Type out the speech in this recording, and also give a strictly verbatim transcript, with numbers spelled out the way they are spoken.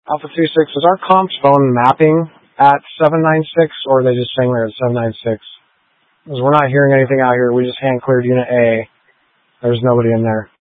Alpha three six, is our comp's phone mapping at seven nine six, or are they just saying they're at seven nine six? Because we're not hearing anything out here. We just hand cleared Unit A. There's nobody in there.